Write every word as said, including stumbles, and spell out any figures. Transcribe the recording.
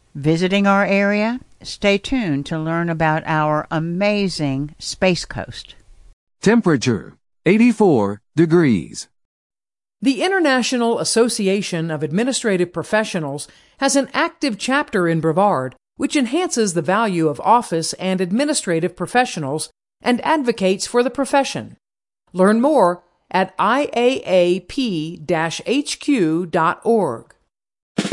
Visiting our area? Stay tuned to learn about our amazing Space Coast. Temperature, eighty-four degrees. The International Association of Administrative Professionals has an active chapter in Brevard which enhances the value of office and administrative professionals and advocates for the profession. Learn more at I A A P H Q dot org.